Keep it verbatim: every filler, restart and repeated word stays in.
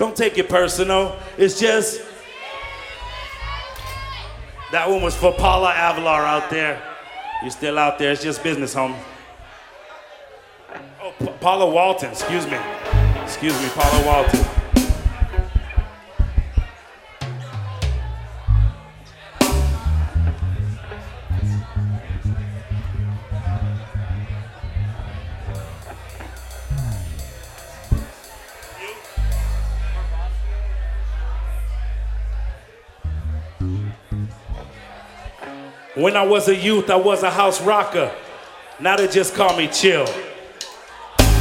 Don't take it personal. It's just... That one was for Paula Avalar out there. You're still out there. It's just business, homie. Oh, Pa- Paula Walton. Excuse me. Excuse me, Paula Walton. When I was a youth, I was a house rocker. Now they just call me Chill.